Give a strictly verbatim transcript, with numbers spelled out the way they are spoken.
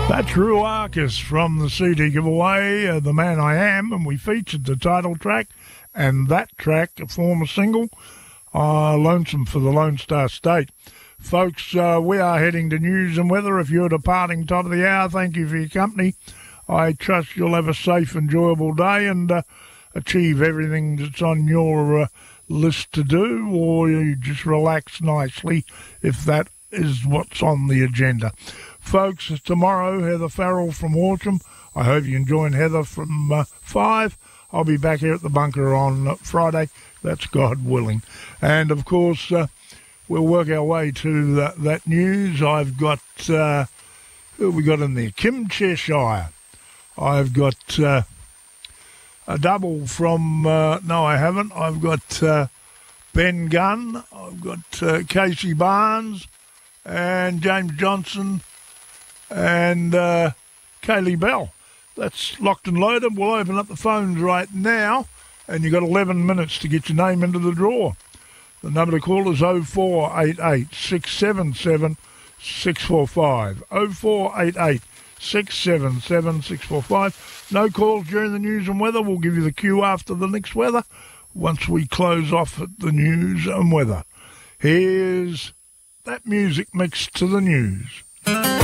That's Ruarkis from the C D giveaway, uh, The Man I Am, and we featured the title track and that track, a former single, uh, Lonesome for the Lone Star State. Folks, uh, we are heading to news and weather. If you're departing top of the hour, thank you for your company. I trust you'll have a safe, enjoyable day and uh, achieve everything that's on your uh, list to do, or you just relax nicely if that is what's on the agenda. Folks, tomorrow, Heather Farrell from Horsham. I hope you enjoy Heather from uh, five. I'll be back here at the bunker on uh, Friday. That's God willing. And, of course, uh, we'll work our way to that, that news. I've got, uh, who have we got in there? Kim Cheshire. I've got uh, a double from, uh, no, I haven't. I've got uh, Ben Gunn. I've got uh, Casey Barnes and James Johnson and uh, Kaylee Bell. That's locked and loaded. We'll open up the phones right now, and you've got eleven minutes to get your name into the draw. The number to call is oh four eight eight, six seven seven, six four five. oh four eight eight, six seven seven, six four five. No calls during the news and weather. We'll give you the cue after the next weather once we close off at the news and weather. Here's that music mixed to the news.